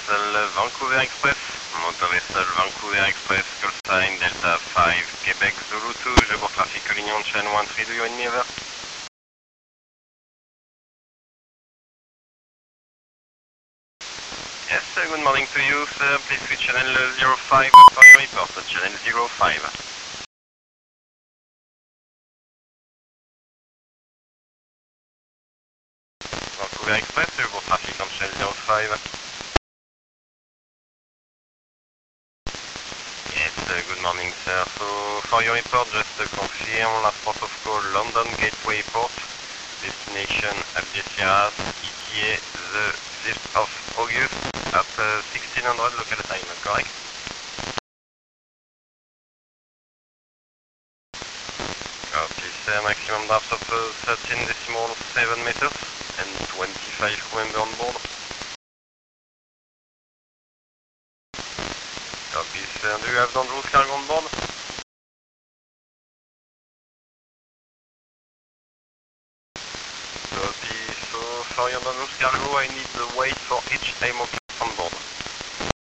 vessel Vancouver Express, motor vessel Vancouver Express, call sign Delta 5, Quebec Zulu 2, je board traffic Collignon, Channel 13, do you need me over? Yes, good morning to you, sir. Please switch channel 05 for your report, channel 05. Vancouver Express, je board traffic on channel 05. Yes, good morning, sir. So, for your report, just to confirm, last port of call, London Gateway Port, destination Algeciras, ETA the 5th of August at 1600 local time, correct? Copy, sir. Maximum draft of 13.7 meters and 25 crew member on board. Copy, sir. Do you have dangerous cargo on board? Copy. So, for your dangerous cargo, I need the weight for each IMO on board.